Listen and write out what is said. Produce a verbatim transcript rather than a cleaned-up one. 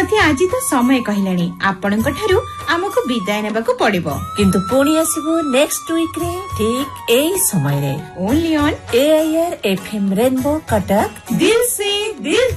जदि आज तो समय कहलानी आपणक ठारू आमको विदाय नेबाकू पड़िबो किंतु पुणी आसीबो नेक्स्ट वीक रे ठीक एई समय रे only on AIR FM rainbow Cuttack दिल से दिल